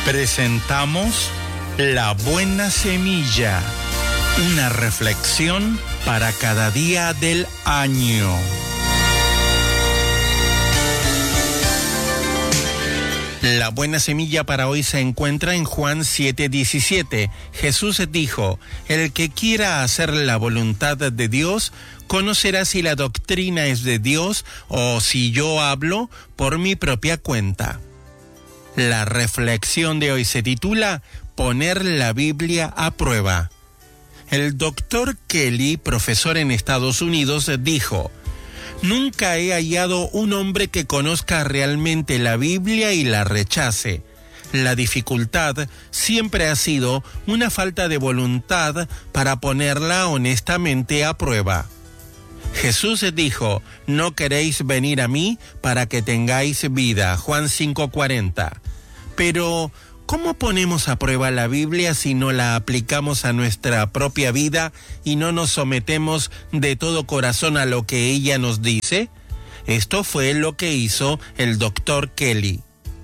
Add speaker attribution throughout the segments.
Speaker 1: Presentamos La Buena Semilla, una reflexión para cada día del año. La buena semilla para hoy se encuentra en Juan 7:17. Jesús dijo: el que quiera hacer la voluntad de Dios, conocerá si la doctrina es de Dios o si yo hablo por mi propia cuenta. La reflexión de hoy se titula Poner la Biblia a prueba. El doctor Kelly, profesor en Estados Unidos, dijo: nunca he hallado un hombre que conozca realmente la Biblia y la rechace. La dificultad siempre ha sido una falta de voluntad para ponerla honestamente a prueba. Jesús dijo: no queréis venir a mí para que tengáis vida. Juan 5:40. Pero, ¿cómo ponemos a prueba la Biblia si no la aplicamos a nuestra propia vida y no nos sometemos de todo corazón a lo que ella nos dice? Esto fue lo que hizo el doctor Kelly.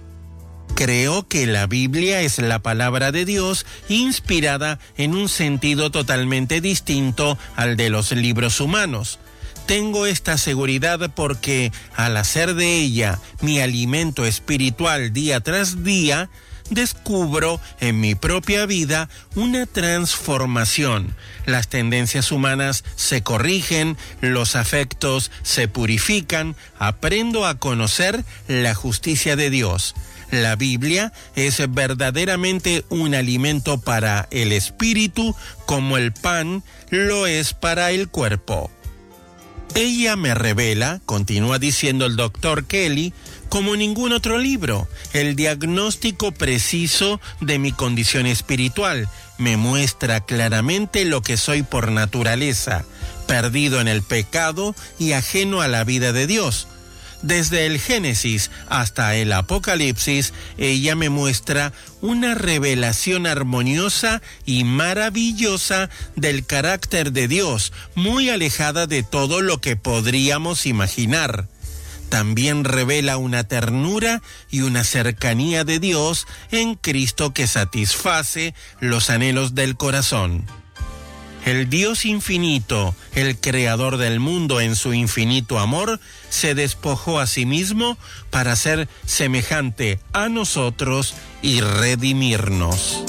Speaker 1: Creo que la Biblia es la palabra de Dios inspirada en un sentido totalmente distinto al de los libros humanos. Tengo esta seguridad porque, al hacer de ella mi alimento espiritual día tras día, descubro en mi propia vida una transformación. Las tendencias humanas se corrigen, los afectos se purifican, aprendo a conocer la justicia de Dios. La Biblia es verdaderamente un alimento para el espíritu, como el pan lo es para el cuerpo. Ella me revela, continúa diciendo el doctor Kelly, como ningún otro libro, el diagnóstico preciso de mi condición espiritual. Me muestra claramente lo que soy por naturaleza, perdido en el pecado y ajeno a la vida de Dios. Desde el Génesis hasta el Apocalipsis, ella me muestra una revelación armoniosa y maravillosa del carácter de Dios, muy alejada de todo lo que podríamos imaginar. También revela una ternura y una cercanía de Dios en Cristo que satisface los anhelos del corazón. El Dios infinito, el creador del mundo en su infinito amor, se despojó a sí mismo para ser semejante a nosotros y redimirnos.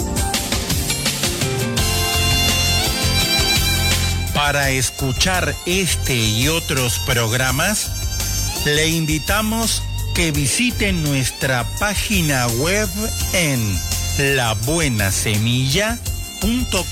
Speaker 1: Para escuchar este y otros programas, le invitamos que visiten nuestra página web en labuenasemilla.com.